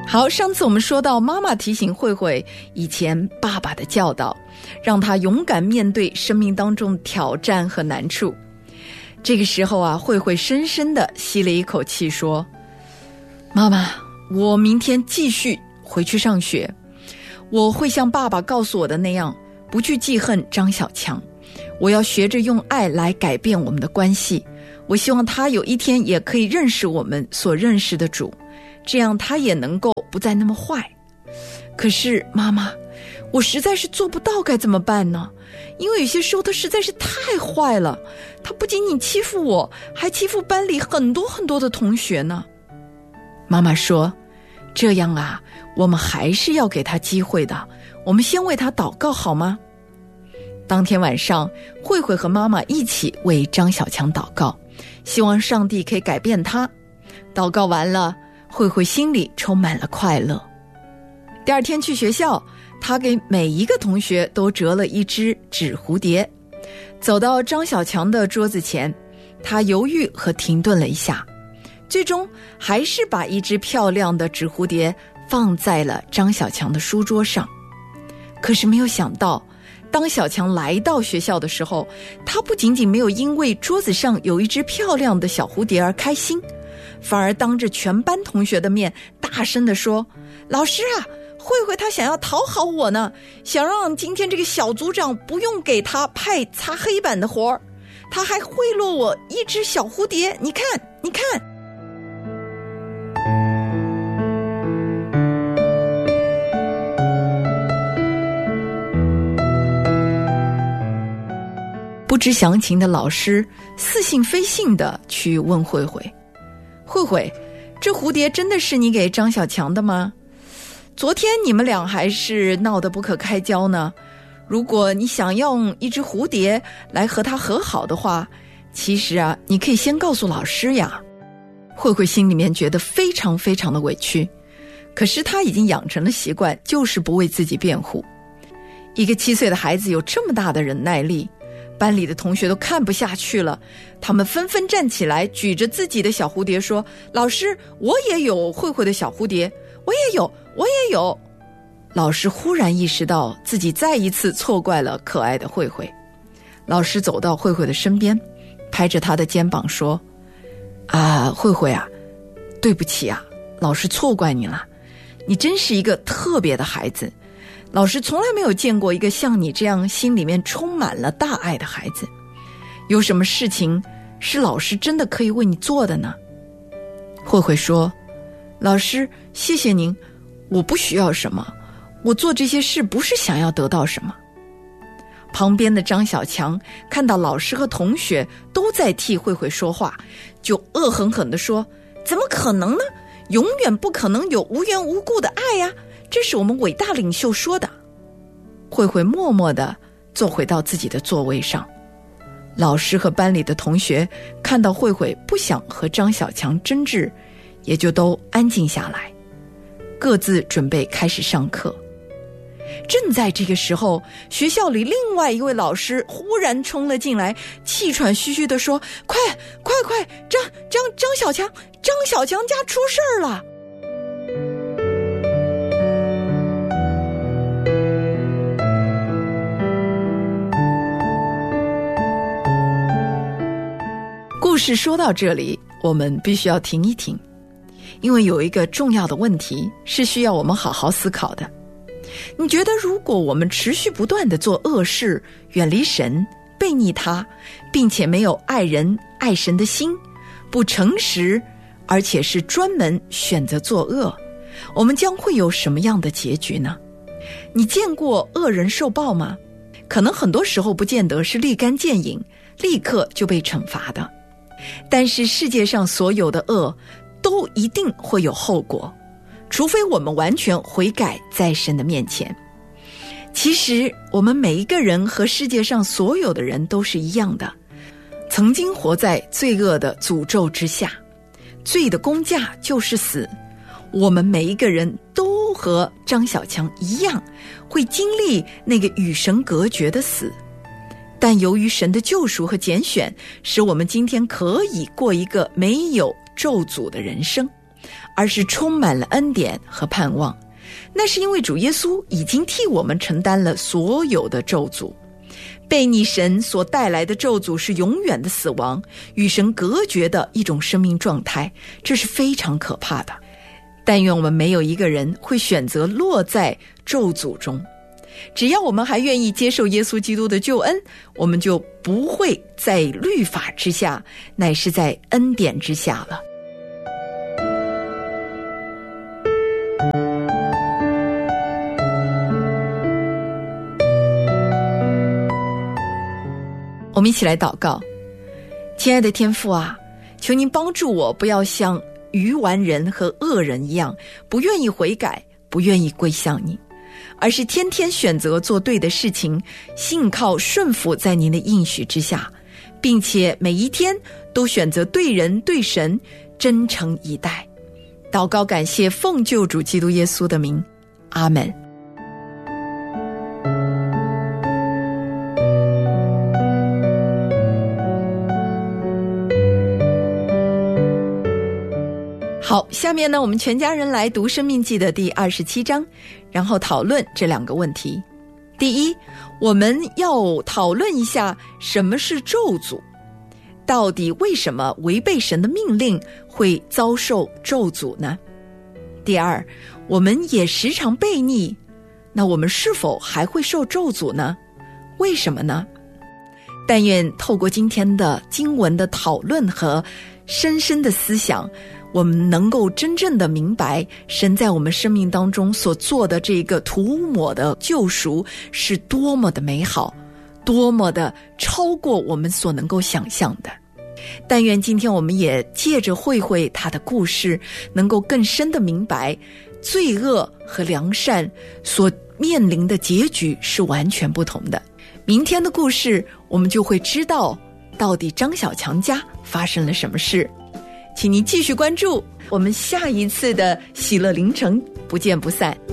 好，上次我们说到妈妈提醒慧慧以前爸爸的教导，让她勇敢面对生命当中挑战和难处。这个时候啊，慧慧深深地吸了一口气说，妈妈，我明天继续回去上学，我会像爸爸告诉我的那样，不去记恨张小强，我要学着用爱来改变我们的关系，我希望他有一天也可以认识我们所认识的主，这样他也能够不再那么坏。可是妈妈，我实在是做不到，该怎么办呢？因为有些时候他实在是太坏了，他不仅仅欺负我，还欺负班里很多很多的同学呢。妈妈说，这样啊，我们还是要给他机会的，我们先为他祷告好吗？当天晚上，慧慧和妈妈一起为张小强祷告，希望上帝可以改变他。祷告完了，慧慧心里充满了快乐。第二天去学校，她给每一个同学都折了一只纸蝴蝶。走到张小强的桌子前，她犹豫和停顿了一下，最终还是把一只漂亮的纸蝴蝶放在了张小强的书桌上。可是没有想到，当小强来到学校的时候，他不仅仅没有因为桌子上有一只漂亮的小蝴蝶而开心，反而当着全班同学的面大声地说，老师啊，慧慧她想要讨好我呢，想让今天这个小组长不用给她派擦黑板的活儿，她还贿赂我一只小蝴蝶，你看你看。不知详情的老师似信非信的去问慧慧，慧慧，这蝴蝶真的是你给张小强的吗？昨天你们俩还是闹得不可开交呢，如果你想用一只蝴蝶来和他和好的话，其实啊，你可以先告诉老师呀。慧慧心里面觉得非常非常的委屈，可是她已经养成了习惯，就是不为自己辩护。一个7岁的孩子有这么大的忍耐力，班里的同学都看不下去了，他们纷纷站起来，举着自己的小蝴蝶说，老师，我也有慧慧的小蝴蝶，我也有，我也有。老师忽然意识到自己再一次错怪了可爱的慧慧。老师走到慧慧的身边，拍着她的肩膀说，慧慧啊，对不起啊，老师错怪你了，你真是一个特别的孩子，老师从来没有见过一个像你这样心里面充满了大爱的孩子，有什么事情是老师真的可以为你做的呢？慧慧说，老师，谢谢您，我不需要什么，我做这些事不是想要得到什么。旁边的张小强看到老师和同学都在替慧慧说话，就恶狠狠地说，怎么可能呢？永远不可能有无缘无故的爱呀，这是我们伟大领袖说的。慧慧默默地坐回到自己的座位上。老师和班里的同学看到慧慧不想和张小强争执，也就都安静下来，各自准备开始上课。正在这个时候，学校里另外一位老师忽然冲了进来，气喘吁吁地说，快，张小强家出事儿了。故事说到这里，我们必须要停一停，因为有一个重要的问题是需要我们好好思考的。你觉得如果我们持续不断地做恶事，远离神，背逆他，并且没有爱人爱神的心，不诚实，而且是专门选择作恶，我们将会有什么样的结局呢？你见过恶人受报吗？可能很多时候不见得是立竿见影，立刻就被惩罚的，但是世界上所有的恶都一定会有后果，除非我们完全悔改在神的面前。其实我们每一个人和世界上所有的人都是一样的，曾经活在罪恶的诅咒之下，罪的工价就是死。我们每一个人都和张小强一样，会经历那个与神隔绝的死，但由于神的救赎和拣选，使我们今天可以过一个没有咒诅的人生， 而是充满了恩典和盼望。那是因为主耶稣已经替我们承担了所有的咒诅。悖逆神所带来的咒诅是永远的死亡，与神隔绝的一种生命状态，这是非常可怕的。但愿我们没有一个人会选择落在咒诅中。只要我们还愿意接受耶稣基督的救恩，我们就不会在律法之下，乃是在恩典之下了。我们一起来祷告。亲爱的天父啊，求您帮助我，不要像愚顽人和恶人一样，不愿意悔改，不愿意归向你，而是天天选择做对的事情，信靠顺服在您的应许之下，并且每一天都选择对人对神真诚以待。祷告感谢，奉救主基督耶稣的名，阿们。好，下面呢，我们全家人来读《申命记》的第27章，然后讨论这2个问题。第一，我们要讨论一下什么是咒诅，到底为什么违背神的命令会遭受咒诅呢？第二，我们也时常悖逆，那我们是否还会受咒诅呢？为什么呢？但愿透过今天的经文的讨论和深深的思想，我们能够真正的明白神在我们生命当中所做的这个涂抹的救赎是多么的美好，多么的超过我们所能够想象的。但愿今天我们也借着慧慧她的故事，能够更深的明白罪恶和良善所面临的结局是完全不同的。明天的故事我们就会知道到底张小强家发生了什么事。请您继续关注我们下一次的喜乐凌晨，不见不散。